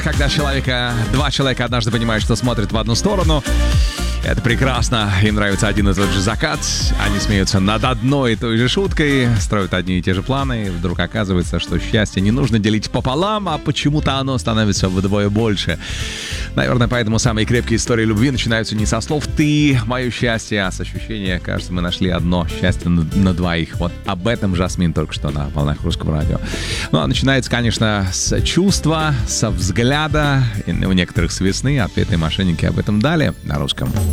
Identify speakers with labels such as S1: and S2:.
S1: когда два человека однажды понимают, что смотрят в одну сторону. Это прекрасно. Им нравится один и тот же закат. Они смеются над одной и той же шуткой, строят одни и те же планы. И вдруг оказывается, что счастье не нужно делить пополам, а почему-то оно становится вдвое больше. Наверное, поэтому самые крепкие истории любви начинаются не со слов «ты, мое счастье», а с ощущения, кажется, мы нашли одно счастье на двоих. Вот об этом Жасмин только что на волнах Русского радио. Ну, а начинается, конечно, с чувства, со взгляда, и у некоторых с весны. Ответные мошенники об этом далее на русском.